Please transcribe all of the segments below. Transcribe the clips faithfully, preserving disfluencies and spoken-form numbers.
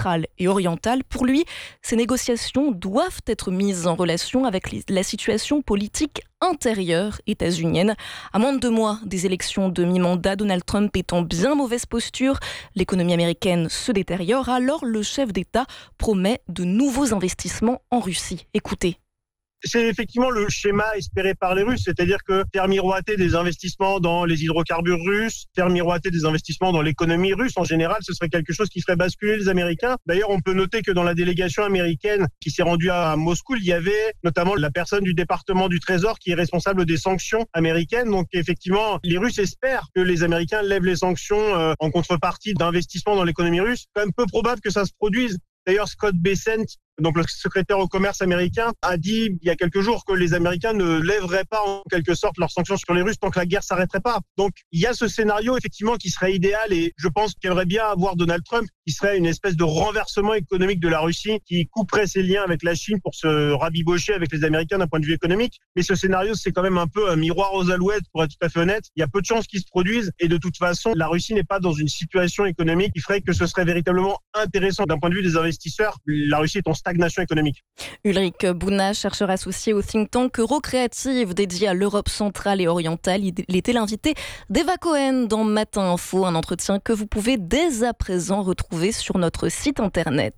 centrale et orientale. Pour lui, ces négociations doivent être mises en relation avec les, la situation politique intérieure états-unienne. À moins de deux mois des élections de mi-mandat, Donald Trump est en bien mauvaise posture. L'économie américaine se détériore, alors le chef d'État promet de nouveaux investissements en Russie. Écoutez. C'est effectivement le schéma espéré par les Russes, c'est-à-dire que faire miroiter des investissements dans les hydrocarbures russes, faire miroiter des investissements dans l'économie russe en général, ce serait quelque chose qui ferait basculer les Américains. D'ailleurs, on peut noter que dans la délégation américaine qui s'est rendue à Moscou, il y avait notamment la personne du département du Trésor qui est responsable des sanctions américaines. Donc effectivement, les Russes espèrent que les Américains lèvent les sanctions euh, en contrepartie d'investissements dans l'économie russe. C'est quand même peu probable que ça se produise. D'ailleurs, Scott Bessent, donc le secrétaire au commerce américain, a dit il y a quelques jours que les Américains ne lèveraient pas en quelque sorte leurs sanctions sur les Russes tant que la guerre s'arrêterait pas. Donc il y a ce scénario effectivement qui serait idéal et je pense qu'il aimerait bien avoir Donald Trump qui serait une espèce de renversement économique de la Russie qui couperait ses liens avec la Chine pour se rabibocher avec les Américains d'un point de vue économique. Mais ce scénario, c'est quand même un peu un miroir aux alouettes pour être tout à fait honnête. Il y a peu de chances qu'il se produise et de toute façon, la Russie n'est pas dans une situation économique qui ferait que ce serait véritablement intéressant d'un point de vue des investisseurs. La Russie est en stagnation économique. Ulrich Bouna, chercheur associé au think tank Eurocréative dédié à l'Europe centrale et orientale. Il était l'invité d'Eva Cohen dans Matin Info, un entretien que vous pouvez dès à présent retrouver sur notre site internet.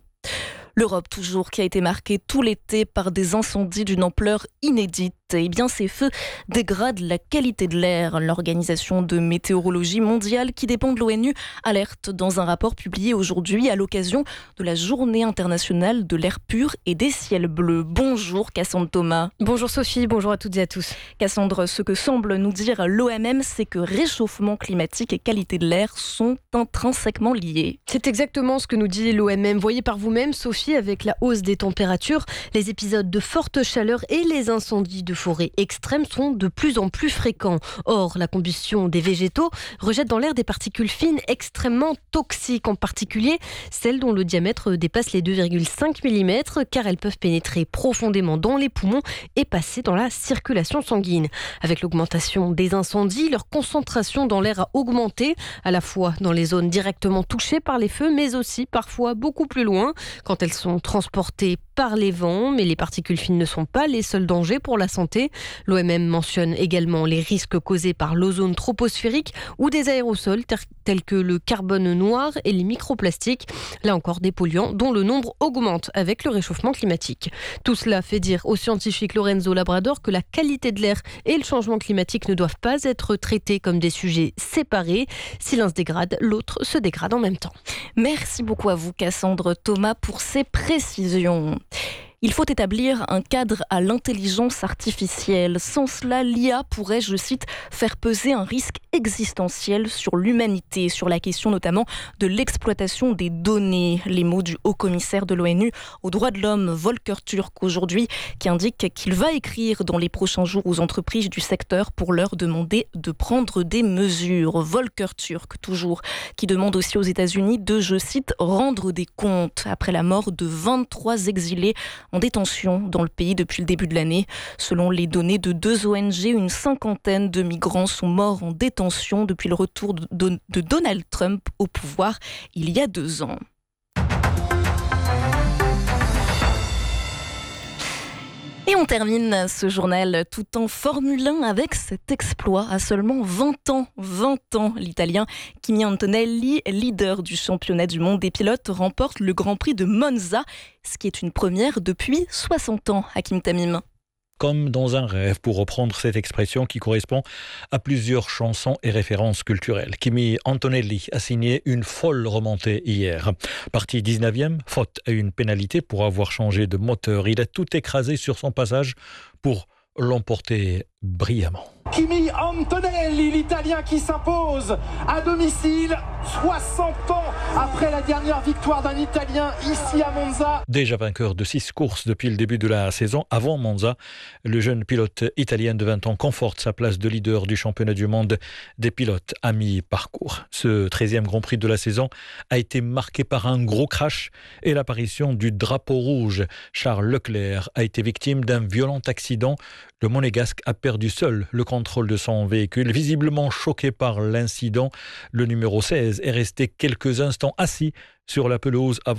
L'Europe toujours qui a été marquée tout l'été par des incendies d'une ampleur inédite. Eh bien, ces feux dégradent la qualité de l'air. L'Organisation de météorologie mondiale qui dépend de l'ONU alerte dans un rapport publié aujourd'hui à l'occasion de la Journée internationale de l'air pur et des ciels bleus. Bonjour Cassandre Thomas. Bonjour Sophie, bonjour à toutes et à tous. Cassandre, ce que semble nous dire l'O M M, c'est que réchauffement climatique et qualité de l'air sont intrinsèquement liés. C'est exactement ce que nous dit l'O M M. Voyez par vous-même, Sophie, avec la hausse des températures, les épisodes de forte chaleur et les incendies de forêts extrêmes sont de plus en plus fréquents. Or, la combustion des végétaux rejette dans l'air des particules fines extrêmement toxiques, en particulier celles dont le diamètre dépasse les deux virgule cinq millimètres, car elles peuvent pénétrer profondément dans les poumons et passer dans la circulation sanguine. Avec l'augmentation des incendies, leur concentration dans l'air a augmenté, à la fois dans les zones directement touchées par les feux, mais aussi parfois beaucoup plus loin, quand elles sont transportées par les vents. Mais les particules fines ne sont pas les seuls dangers pour la santé. L'O M M mentionne également les risques causés par l'ozone troposphérique ou des aérosols tels que le carbone noir et les microplastiques. Là encore, des polluants dont le nombre augmente avec le réchauffement climatique. Tout cela fait dire au scientifique Lorenzo Labrador que la qualité de l'air et le changement climatique ne doivent pas être traités comme des sujets séparés. Si l'un se dégrade, l'autre se dégrade en même temps. Merci beaucoup à vous Cassandre Thomas pour ces précisions. Il faut établir un cadre à l'intelligence artificielle. Sans cela, l'I A pourrait, je cite, faire peser un risque existentiel sur l'humanité, sur la question notamment de l'exploitation des données. Les mots du haut-commissaire de l'ONU aux droits de l'homme, Volker Turk, aujourd'hui, qui indique qu'il va écrire dans les prochains jours aux entreprises du secteur pour leur demander de prendre des mesures. Volker Turk, toujours, qui demande aussi aux États-Unis de, je cite, rendre des comptes après la mort de vingt-trois exilés en détention dans le pays depuis le début de l'année. Selon les données de deux O N G, une cinquantaine de migrants sont morts en détention depuis le retour de, de, de Donald Trump au pouvoir il y a deux ans. Et on termine ce journal tout en Formule un avec cet exploit à seulement vingt ans. vingt ans, l'Italien Kimi Antonelli, leader du championnat du monde des pilotes, remporte le Grand Prix de Monza, ce qui est une première depuis soixante ans. Hakim Tamim. Comme dans un rêve, pour reprendre cette expression qui correspond à plusieurs chansons et références culturelles. Kimi Antonelli a signé une folle remontée hier. Parti dix-neuvième, faute à une pénalité pour avoir changé de moteur. Il a tout écrasé sur son passage pour l'emporter brillamment. Kimi Antonelli, l'Italien qui s'impose à domicile, soixante ans après la dernière victoire d'un Italien ici à Monza. Déjà vainqueur de six courses depuis le début de la saison, avant Monza, le jeune pilote italien de vingt ans conforte sa place de leader du championnat du monde des pilotes à mi-parcours. Ce treizième Grand Prix de la saison a été marqué par un gros crash et l'apparition du drapeau rouge. Charles Leclerc a été victime d'un violent accident. Le Monégasque a perdu seul le contrôle de son véhicule. Visiblement choqué par l'incident, le numéro seize est resté quelques instants assis sur la pelouse avant